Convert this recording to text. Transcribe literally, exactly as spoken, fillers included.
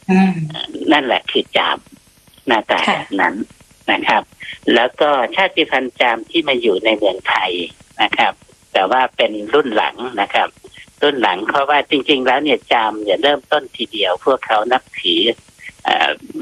นั่นแหละคือจามหน้าตาแบบนั้นนะครับแล้วก็ชาติพันธุ์จามที่มาอยู่ในเมืองไทยนะครับแต่ว่าเป็นรุ่นหลังนะครับรุ่นหลังเพราะว่าจริงๆแล้วเนี่ยจามเนี่ยเริ่มต้นทีเดียวพวกเขานับถือ